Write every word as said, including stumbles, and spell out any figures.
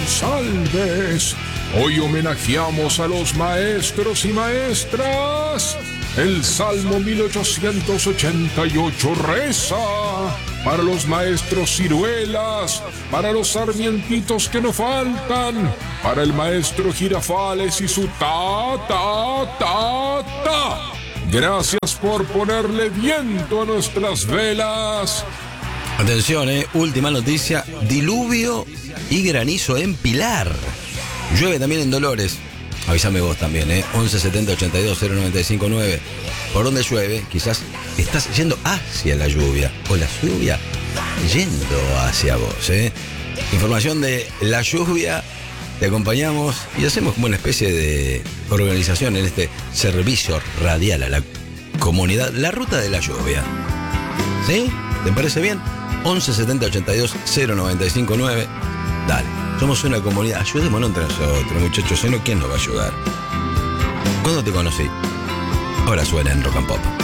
González. Hoy homenajeamos a los maestros y maestras. El Salmo mil ochocientos ochenta y ocho reza: para los maestros ciruelas, para los sarmientitos que no faltan, para el maestro Girafales y su ta, ta, ta, ta. Gracias por ponerle viento a nuestras velas. Atención, eh, última noticia: diluvio y granizo en Pilar. Llueve también en Dolores. Avísame vos también, ¿eh? once setenta ochenta y dos cero noventa y cinco nueve. ¿Por dónde llueve? Quizás estás yendo hacia la lluvia, o la lluvia yendo hacia vos, ¿eh? Información de la lluvia, te acompañamos y hacemos como una especie de organización en este servicio radial a la comunidad, la ruta de la lluvia. ¿Sí? ¿Te parece bien? once setenta ochenta y dos cero noventa y cinco nueve. Dale, somos una comunidad, ayudémonos entre nosotros, muchachos, si no, ¿quién nos va a ayudar? ¿Cuándo te conocí? Ahora suena en Rock and Pop.